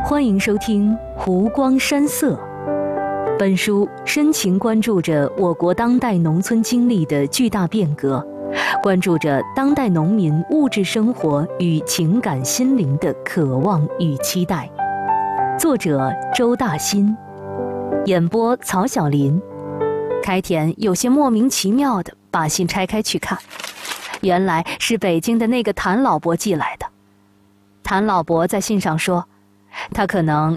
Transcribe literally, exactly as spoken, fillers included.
欢迎收听《湖光山色》。本书深情关注着我国当代农村经历的巨大变革，关注着当代农民物质生活与情感心灵的渴望与期待。作者周大新，演播曹晓林。开田有些莫名其妙地把信拆开去看，原来是北京的那个谭老伯寄来的。谭老伯在信上说，他可能